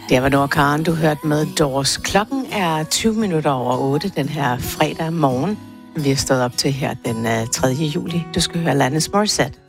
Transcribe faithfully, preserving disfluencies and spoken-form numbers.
Det var Noah Kahan, du hørte med Doors. Klokken er tyve minutter over otte den her fredag morgen. Vi har stået op til her den tredje juli. Du skal høre Alanis Morissette.